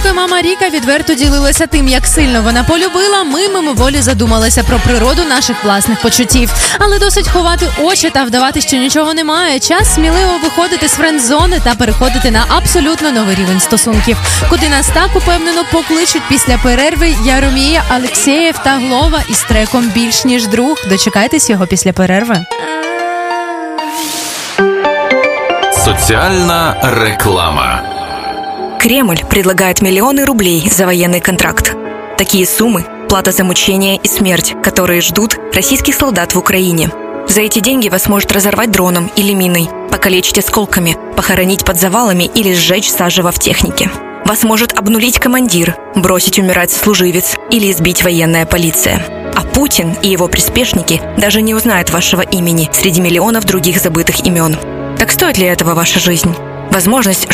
Поки мама Ріка відверто ділилася тим, як сильно вона полюбила, ми мимоволі задумалися про природу наших власних почуттів. Але досить ховати очі та вдавати, що нічого немає. Час сміливо виходити з френд-зони та переходити на абсолютно новий рівень стосунків, куди нас так упевнено покличуть після перерви Яромія, Алексєєв та Глова із треком «Більш ніж друг». Дочекайтесь його після перерви. Социальная реклама. Кремль предлагает миллионы рублей за военный контракт. Такие суммы – плата за мучения и смерть, которые ждут российских солдат в Украине. За эти деньги вас может разорвать дроном или миной, покалечить осколками, похоронить под завалами или сжечь заживо в технике. Вас может обнулить командир, бросить умирать служивец или избить военная полиция. А Путин и его приспешники даже не узнают вашего имени среди миллионов других забытых имен. Так стоит ли этого ваша жизнь? Возможность